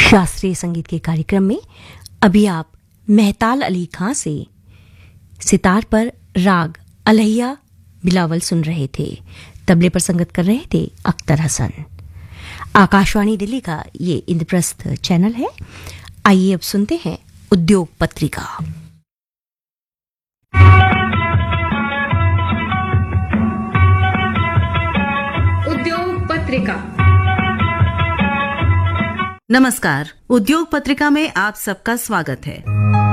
शास्त्रीय संगीत के कार्यक्रम में अभी आप मेहताल अली खां से सितार पर राग अलहिया बिलावल सुन रहे थे। तबले पर संगत कर रहे थे अख्तर हसन। आकाशवाणी दिल्ली का ये इंद्रप्रस्थ चैनल है। आइए अब सुनते हैं उद्योग पत्रिका। उद्योग पत्रिका। नमस्कार, उद्योग पत्रिका में आप सबका स्वागत है।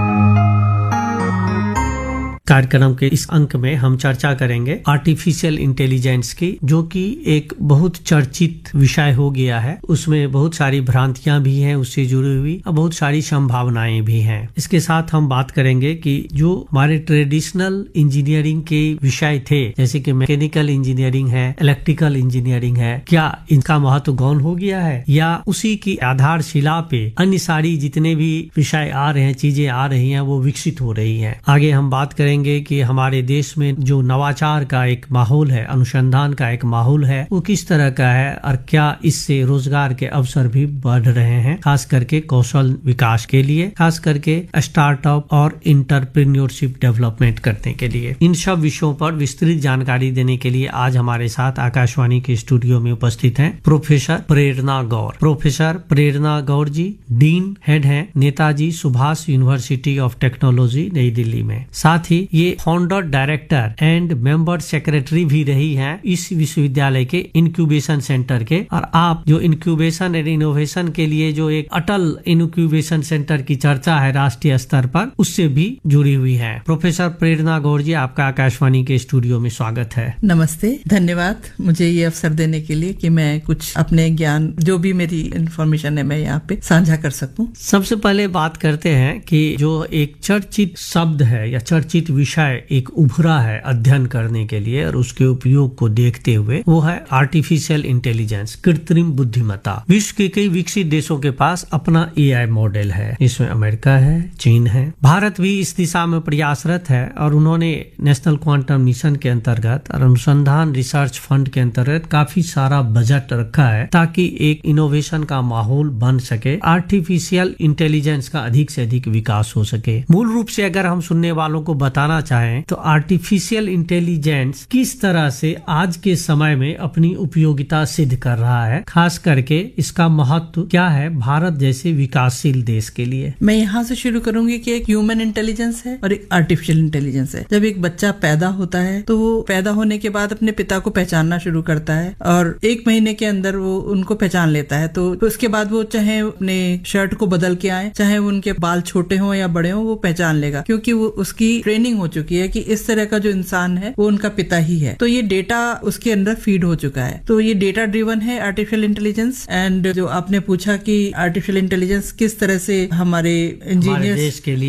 कार्यक्रम के इस अंक में हम चर्चा करेंगे आर्टिफिशियल इंटेलिजेंस की, जो कि एक बहुत चर्चित विषय हो गया है। उसमें बहुत सारी भ्रांतियां भी हैं उससे जुड़ी हुई और बहुत सारी संभावनाएं भी हैं। इसके साथ हम बात करेंगे कि जो हमारे ट्रेडिशनल इंजीनियरिंग के विषय थे, जैसे कि मैकेनिकल इंजीनियरिंग है, इलेक्ट्रिकल इंजीनियरिंग है, क्या इनका महत्व गौण हो गया है या उसी की आधारशिला पे अन्य सारी जितने भी विषय आ रहे हैं, चीजें आ रही हैं, वो विकसित हो रही हैं। आगे हम बात करेंगे कि हमारे देश में जो नवाचार का एक माहौल है, अनुसंधान का एक माहौल है, वो किस तरह का है और क्या इससे रोजगार के अवसर भी बढ़ रहे हैं, खास करके कौशल विकास के लिए, खास करके स्टार्टअप और इंटरप्रेन्योरशिप डेवलपमेंट करने के लिए। इन सब विषयों पर विस्तृत जानकारी देने के लिए आज हमारे साथ आकाशवाणी के स्टूडियो में उपस्थित हैं प्रोफेसर प्रेरणा गौर। प्रोफेसर प्रेरणा गौर जी डीन हेड हैं Netaji Subhash university of technology नई दिल्ली में। साथ ही ये founder director and member secretary भी रही हैं इस विश्वविद्यालय के इंक्यूबेशन सेंटर के। और आप जो इंक्यूबेशन एंड इनोवेशन के लिए जो एक अटल इंक्यूबेशन सेंटर की चर्चा है राष्ट्रीय स्तर पर, उससे भी जुड़ी हुई है। प्रोफेसर प्रेरणा गौर जी, आपका आकाशवाणी के स्टूडियो में स्वागत है। नमस्ते, धन्यवाद मुझे ये अवसर देने के लिए कि मैं कुछ अपने ज्ञान, जो भी मेरी इन्फॉर्मेशन है, मैं यहाँ पे साझा कर सकूं। सबसे पहले बात करते हैं कि जो एक चर्चित शब्द है या चर्चित विषय एक उभरा है अध्ययन करने के लिए और उसके उपयोग को देखते हुए, वो है आर्टिफिशियल इंटेलिजेंस, कृत्रिम बुद्धिमत्ता। विश्व के कई विकसित देशों के पास अपना एआई मॉडल है। इसमें अमेरिका है, चीन है, भारत भी इस दिशा में प्रयासरत है और उन्होंने नेशनल क्वांटम मिशन के अंतर्गत और अनुसंधान रिसर्च फंड के अंतर्गत काफी सारा बजट रखा है ताकि एक इनोवेशन का माहौल बन सके, आर्टिफिशियल इंटेलिजेंस का अधिक से अधिक विकास हो सके। मूल रूप से अगर हम सुनने वालों को बताना चाहें तो आर्टिफिशियल इंटेलिजेंस किस तरह से आज के समय में अपनी उपयोगिता सिद्ध कर रहा है, खास करके इसका महत्व क्या है भारत जैसे विकासशील देश के लिए। मैं यहाँ से शुरू करूंगी कि एक ह्यूमन इंटेलिजेंस है और एक आर्टिफिशियल इंटेलिजेंस है। जब एक बच्चा पैदा होता है तो वो पैदा होने के बाद अपने पिता को पहचानना शुरू करता है और 1 महीने के अंदर वो उनको पहचान लेता है। तो उसके बाद वो चाहे अपने शर्ट को बदल के आए, चाहे उनके बाल छोटे हों या बड़े हों, वो पहचान लेगा, क्योंकि वो उसकी ट्रेनिंग हो चुकी है कि इस तरह का जो इंसान है वो उनका पिता ही है। तो ये डेटा उसके अंदर फीड हो चुका है। तो ये डेटा ड्रिवन है आर्टिफिशियल इंटेलिजेंस। एंड जो आपने पूछा कि आर्टिफिशियल इंटेलिजेंस किस तरह से हमारे इंजीनियर देश के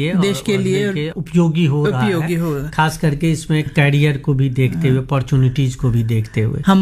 लिए उपयोगी हो रहा है, खास करके इसमें कैरियर को भी देखते हुए, अपॉर्चुनिटीज को भी देखते हुए।